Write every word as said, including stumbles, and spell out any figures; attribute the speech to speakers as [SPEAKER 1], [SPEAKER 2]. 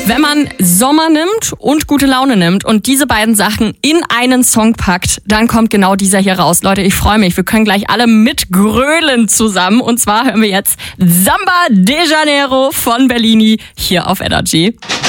[SPEAKER 1] Wenn man Sommer nimmt und gute Laune nimmt und diese beiden Sachen in einen Song packt, dann kommt genau dieser hier raus. Leute, ich freue mich. Wir können gleich alle mitgrölen zusammen. Und zwar hören wir jetzt Samba de Janeiro von Bellini hier auf Energy.